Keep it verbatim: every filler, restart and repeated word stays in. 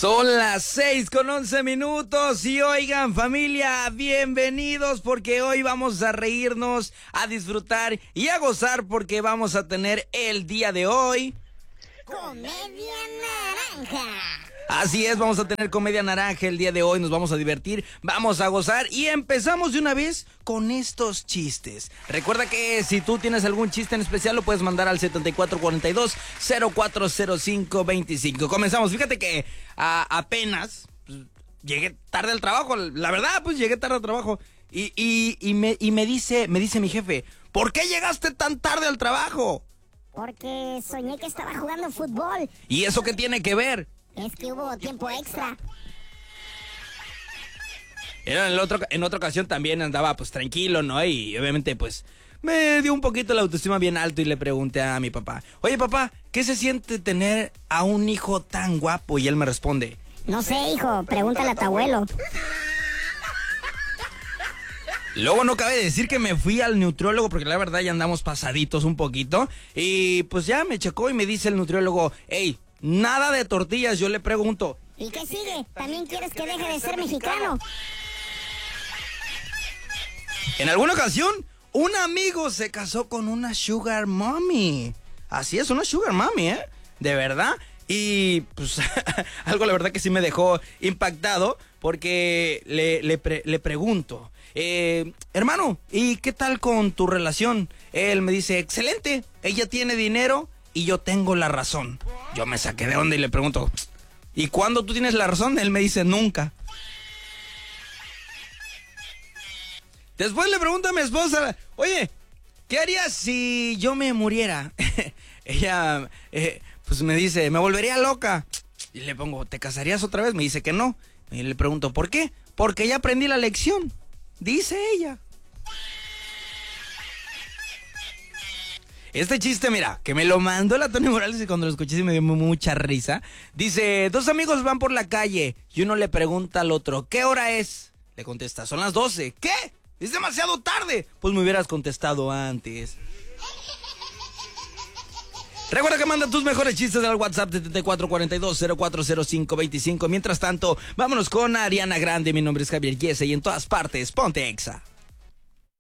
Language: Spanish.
Son las seis con once minutos y oigan, familia, bienvenidos porque hoy vamos a reírnos, a disfrutar y a gozar porque vamos a tener el día de hoy Comedia Naranja. Así es, vamos a tener Comedia Naranja el día de hoy, nos vamos a divertir, vamos a gozar y empezamos de una vez con estos chistes. Recuerda que si tú tienes algún chiste en especial lo puedes mandar al setenta y cuatro cuarenta y dos, cero cuatro cero cinco veinticinco. Comenzamos, fíjate que a, apenas pues, llegué tarde al trabajo, la verdad pues llegué tarde al trabajo y, y, y, me, y me, dice, me dice mi jefe, ¿por qué llegaste tan tarde al trabajo? Porque soñé que estaba jugando fútbol. ¿Y eso qué tiene que ver? Es que hubo tiempo extra. Era en, el otro, en otra ocasión también andaba pues tranquilo, ¿no? Y obviamente pues me dio un poquito la autoestima bien alto y le pregunté a mi papá, oye papá, ¿qué se siente tener a un hijo tan guapo? Y él me responde, no sé, hijo, pregúntale a tu abuelo. Luego no cabe decir que me fui al nutriólogo porque la verdad ya andamos pasaditos un poquito. Y pues ya me checó y me dice el nutriólogo, hey, nada de tortillas. Yo le pregunto, ¿y qué sigue? ¿También quieres que deje de ser mexicano? En alguna ocasión, un amigo se casó con una sugar mommy. Así es, una sugar mommy, ¿eh? De verdad. Y pues algo la verdad que sí me dejó impactado porque le, le, pre, le pregunto, eh, hermano, ¿y qué tal con tu relación? Él me dice, excelente, ella tiene dinero y yo tengo la razón. Yo me saqué de onda y le pregunto, ¿y cuándo tú tienes la razón? Él me dice, nunca. Después le pregunto a mi esposa, oye, ¿qué harías si yo me muriera? Ella, eh, pues me dice, me volvería loca. Y le pongo, ¿te casarías otra vez? Me dice que no. Y le pregunto, ¿por qué? Porque ya aprendí la lección, dice ella. Este chiste, mira, que me lo mandó la Tony Morales y cuando lo escuché sí me dio mucha risa. Dice, dos amigos van por la calle y uno le pregunta al otro, ¿qué hora es? Le contesta, son las doce. ¿Qué? Es demasiado tarde. Pues me hubieras contestado antes. Recuerda que manda tus mejores chistes al WhatsApp de setenta y cuatro cuarenta y dos, cero cuatro cero cinco veinticinco. Mientras tanto, vámonos con Ariana Grande. Mi nombre es Javier Yese y en todas partes, ponte Exa.